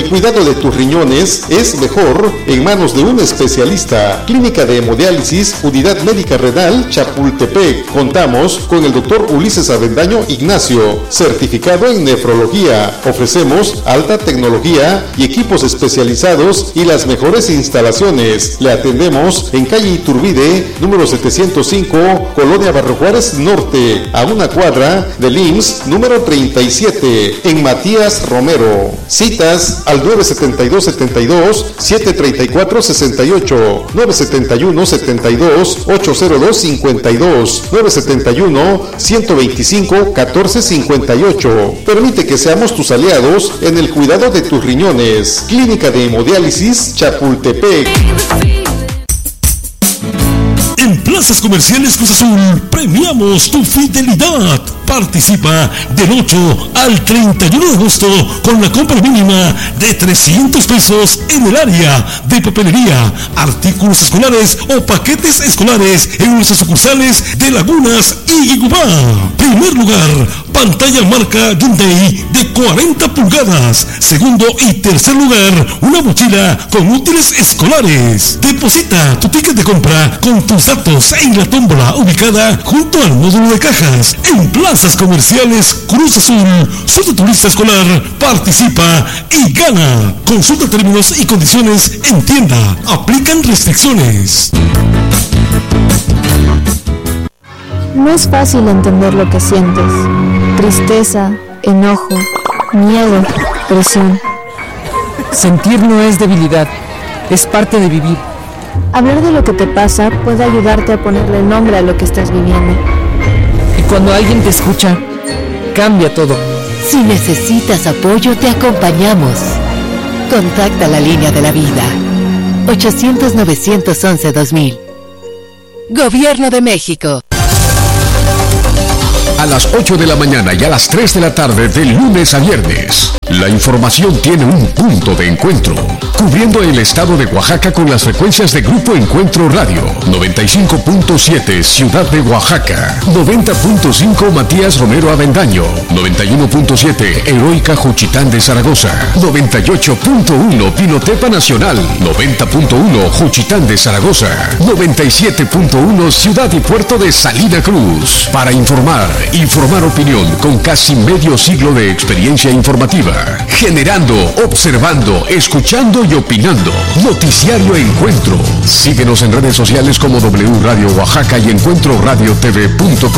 El cuidado de tus riñones es mejor en manos de un especialista. Clínica de Hemodiálisis, Unidad Médica Renal, Chapultepec. Contamos con el doctor Ulises Avendaño Ignacio, certificado en nefrología. Ofrecemos alta tecnología y equipos especializados y las mejores instalaciones. Le atendemos en calle Iturbide, número 705, Colonia Barrio Juárez Norte, a una cuadra del IMSS número 37, en Matías Romero. Citas al 972-72-734-68, 971-72-802-52, 971-125-1458. Permite que seamos tus aliados en el cuidado de tus riñones. Clínica de Hemodiálisis, Chapultepec. En Plazas Comerciales Cruz Azul premiamos tu fidelidad. Participa del 8 al 31 de agosto con la compra mínima de 300 pesos en el área de papelería, artículos escolares o paquetes escolares en nuestras sucursales de Lagunas y Guigubá. Primer lugar, pantalla marca Hyundai de 40 pulgadas. Segundo y tercer lugar, una mochila con útiles escolares. Deposita tu ticket de compra con tus datos en la tómbola ubicada junto al módulo de cajas en Plazas Comerciales Cruz Azul. Soy tu turista escolar, participa y gana. Consulta términos y condiciones en tienda. Aplican restricciones. No es fácil entender lo que sientes. Tristeza, enojo, miedo, presión. Sentir no es debilidad, es parte de vivir. Hablar de lo que te pasa puede ayudarte a ponerle nombre a lo que estás viviendo. Y cuando alguien te escucha, cambia todo. Si necesitas apoyo, te acompañamos. Contacta la línea de la vida. 800-911-2000. Gobierno de México. A las 8 de la mañana y a las 3 de la tarde de lunes a viernes. La información tiene un punto de encuentro, cubriendo el estado de Oaxaca con las frecuencias de Grupo Encuentro Radio, 95.7 Ciudad de Oaxaca, 90.5 Matías Romero Avendaño, 91.7 Heroica Juchitán de Zaragoza, 98.1 Pinotepa Nacional, 90.1 Juchitán de Zaragoza, 97.1 Ciudad y Puerto de Salina Cruz. Para informar opinión con casi medio siglo de experiencia informativa. Generando, observando, escuchando y opinando. Noticiario Encuentro. Síguenos en redes sociales como W Radio Oaxaca y EncuentroRadioTV.com.